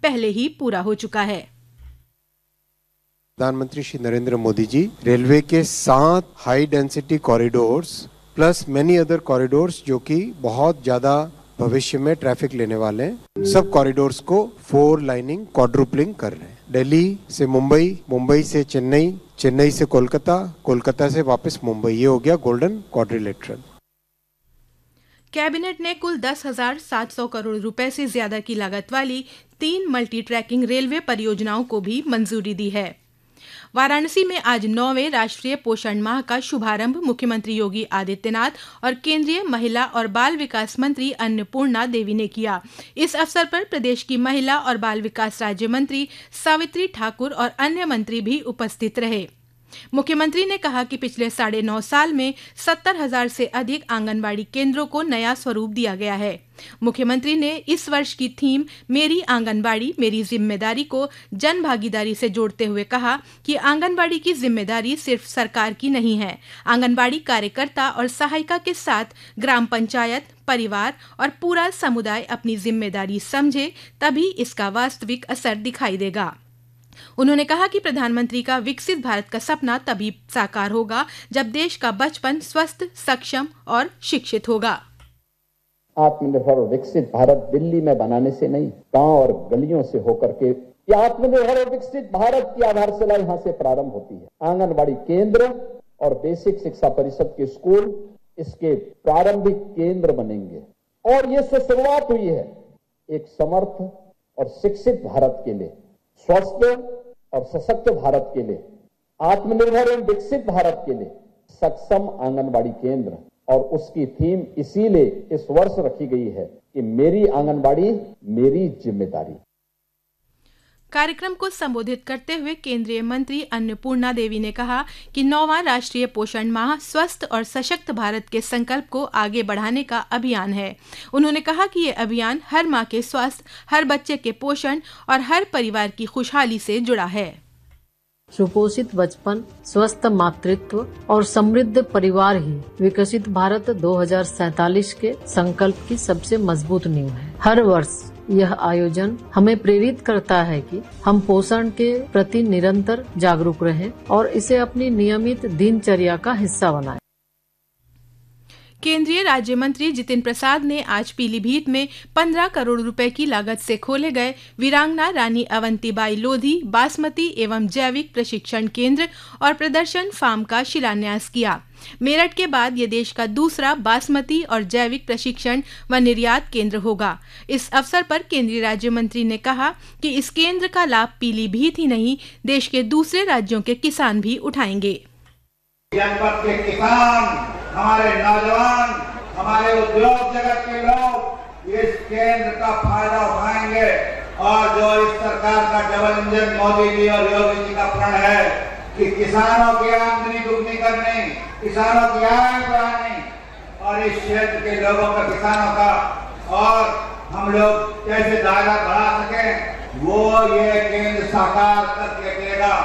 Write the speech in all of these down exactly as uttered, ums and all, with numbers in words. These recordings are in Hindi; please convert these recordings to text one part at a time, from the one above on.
पहले ही पूरा हो चुका है। प्रधानमंत्री श्री नरेंद्र मोदी जी रेलवे के सात high density corridors plus many other corridors जो कि बहुत ज्यादा भविष्य में ट्रैफिक लेने वाले हैं, सब कॉरिडोर्स को फोर लाइनिंग क्वाड्रुपलिंग कर रहे हैं। दिल्ली से मुंबई, मुंबई से चेन्नई, चेन्नई से कोलकाता, कोलकाता से वापस मुंबई, ये हो गया गोल्डन क्वाड्रिलेटरल। कैबिनेट ने कुल दस हजार सात सौ करोड़ रुपए से ज्यादा की लागत वाली तीन मल्टी ट्रैकिंग रेलवे परियोजनाओं को भी मंजूरी दी है। वाराणसी में आज नौवें राष्ट्रीय पोषण माह का शुभारंभ मुख्यमंत्री योगी आदित्यनाथ और केंद्रीय महिला और बाल विकास मंत्री अन्नपूर्णा देवी ने किया। इस अवसर पर प्रदेश की महिला और बाल विकास राज्य मंत्री सावित्री ठाकुर और अन्य मंत्री भी उपस्थित रहे। मुख्यमंत्री ने कहा कि पिछले साढ़े नौ साल में सत्तर हजार से अधिक आंगनबाड़ी केंद्रों को नया स्वरूप दिया गया है। मुख्यमंत्री ने इस वर्ष की थीम मेरी आंगनबाड़ी मेरी जिम्मेदारी को जन भागीदारी से जोड़ते हुए कहा कि आंगनबाड़ी की जिम्मेदारी सिर्फ सरकार की नहीं है। आंगनबाड़ी कार्यकर्ता और सहायिका के साथ ग्राम पंचायत, परिवार और पूरा समुदाय अपनी जिम्मेदारी समझे, तभी इसका वास्तविक असर दिखाई देगा। उन्होंने कहा कि प्रधानमंत्री का विकसित भारत का सपना तभी साकार होगा जब देश का बचपन स्वस्थ, सक्षम और शिक्षित होगा। आत्मनिर्भर और विकसित भारत दिल्ली में बनाने से नहीं, गांव और गलियों से होकर के आत्मनिर्भर और विकसित भारत की आधारशिला यहां से प्रारंभ होती है। आंगनबाड़ी केंद्र और बेसिक शिक्षा परिषद के स्कूल इसके प्रारंभिक केंद्र बनेंगे और ये से शुरुआत हुई है एक समर्थ और शिक्षित भारत के लिए, स्वस्थ और सशक्त भारत के लिए, आत्मनिर्भर और विकसित भारत के लिए सक्षम आंगनबाड़ी केंद्र। और उसकी थीम इसीलिए इस वर्ष रखी गई है कि मेरी आंगनबाड़ी मेरी जिम्मेदारी। कार्यक्रम को संबोधित करते हुए केंद्रीय मंत्री अन्नपूर्णा देवी ने कहा कि नौवां राष्ट्रीय पोषण माह स्वस्थ और सशक्त भारत के संकल्प को आगे बढ़ाने का अभियान है। उन्होंने कहा कि ये अभियान हर मां के स्वास्थ्य, हर बच्चे के पोषण और हर परिवार की खुशहाली से जुड़ा है। सुपोषित बचपन, स्वस्थ मातृत्व और समृद्ध परिवार ही विकसित भारत दो हज़ार सैंतालीस के संकल्प की सबसे मजबूत नींव है। हर वर्ष यह आयोजन हमें प्रेरित करता है कि हम पोषण के प्रति निरंतर जागरूक रहें और इसे अपनी नियमित दिनचर्या का हिस्सा बनाएं। केंद्रीय राज्य मंत्री जितिन प्रसाद ने आज पीलीभीत में पंद्रह करोड़ रुपए की लागत से खोले गए वीरांगना रानी अवंतीबाई लोधी बासमती एवं जैविक प्रशिक्षण केंद्र और प्रदर्शन फार्म का शिलान्यास किया। मेरठ के बाद ये देश का दूसरा बासमती और जैविक प्रशिक्षण व निर्यात केंद्र होगा। इस अवसर पर केंद्रीय राज्य मंत्री ने कहा कि इस केंद्र का लाभ पीलीभीत ही नहीं, देश के दूसरे राज्यों के किसान भी उठाएंगे। जनपद के किसान, हमारे नौजवान, हमारे उद्योग जगत के लोग इस केंद्र का फायदा उठाएंगे और जो इस सरकार का डबल इंजन मोदी जी और योगी जी का प्रण है कि किसानों की आमदनी दुगनी करनी, किसानों की आय बढ़ानी और इस क्षेत्र के लोगों का, किसानों का और हम लोग कैसे दायरा बढ़ा सकें, वो ये केंद्र साकार करके देगा।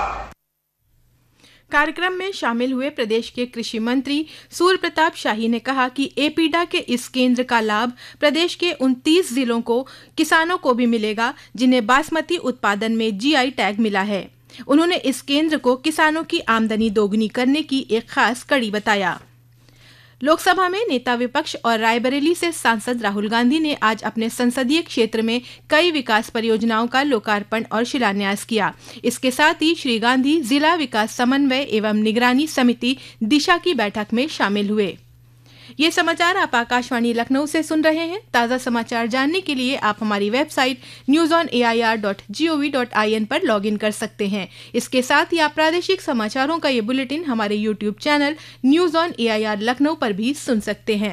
कार्यक्रम में शामिल हुए प्रदेश के कृषि मंत्री सूर्य प्रताप शाही ने कहा कि एपीडा के इस केंद्र का लाभ प्रदेश के उनतीस जिलों को किसानों को भी मिलेगा जिन्हें बासमती उत्पादन में जीआई टैग मिला है। उन्होंने इस केंद्र को किसानों की आमदनी दोगुनी करने की एक खास कड़ी बताया। लोकसभा में नेता विपक्ष और रायबरेली से सांसद राहुल गांधी ने आज अपने संसदीय क्षेत्र में कई विकास परियोजनाओं का लोकार्पण और शिलान्यास किया। इसके साथ ही श्री गांधी जिला विकास समन्वय एवं निगरानी समिति दिशा की बैठक में शामिल हुए। ये समाचार आप आकाशवाणी लखनऊ से सुन रहे हैं। ताज़ा समाचार जानने के लिए आप हमारी website news on A I R dot G O V dot I N पर लॉग इन कर सकते हैं। इसके साथ ही आप प्रादेशिक समाचारों का ये बुलेटिन हमारे YouTube channel news on A I R Lucknow पर भी सुन सकते हैं।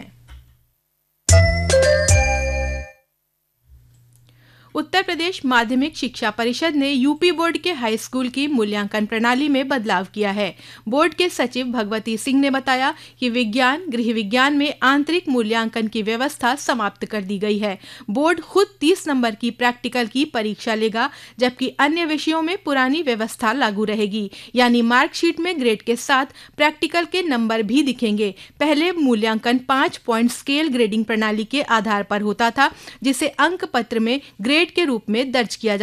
उत्तर प्रदेश माध्यमिक शिक्षा परिषद ने यूपी बोर्ड के हाई स्कूल की मूल्यांकन प्रणाली में बदलाव किया है। बोर्ड के सचिव भगवती सिंह ने बताया कि विज्ञान, गृह विज्ञान में आंतरिक मूल्यांकन की व्यवस्था समाप्त कर दी गई है। बोर्ड खुद तीस नंबर की प्रैक्टिकल की परीक्षा लेगा, जबकि अन्य विषयों में पुरानी व्यवस्था लागू रहेगी, यानी मार्कशीट में ग्रेड के साथ प्रैक्टिकल के नंबर भी दिखेंगे। पहले मूल्यांकन पांच पॉइंट स्केल ग्रेडिंग प्रणाली के आधार पर होता था, जिसे अंक पत्र में ग्रेड के रूप में दर्ज किया जा